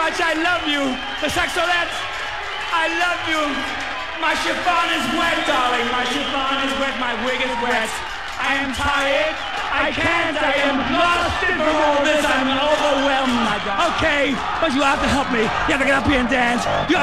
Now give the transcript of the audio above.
much. I love you. The saxolettes, I love you. My chiffon is wet, darling. My chiffon is wet. My wig is wet. I am tired. I can't. I am lost in from all this. I'm overwhelmed, my darling. Okay, but you have to help me. You have to get up here and dance. You